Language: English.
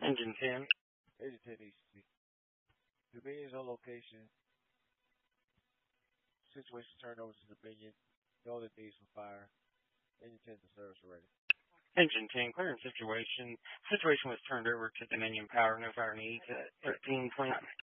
Engine 10. Agent 10 ECC. Dominion is on location. Situation turned over to Dominion. Know the needs for fire. Agent 10 to service already. Engine 10, clearing situation. Situation was turned over to Dominion Power. No fire needs at 13 plant.